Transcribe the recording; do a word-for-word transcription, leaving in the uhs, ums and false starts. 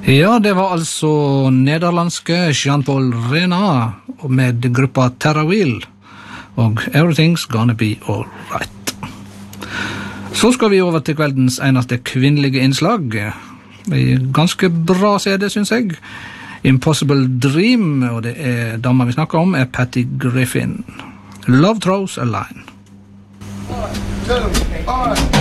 Ja, det var altså nederlandske Jean-Paul Rena med gruppa Terra Wheel og Everything's Gonna Be Alright. Så skal vi over til kveldens eneste kvinnelige innslag. En ganske bra C D, synes jeg. Impossible Dream, og det er dama vi snakker om, er Patty Griffin. Love Throws a Line. One, two, all right.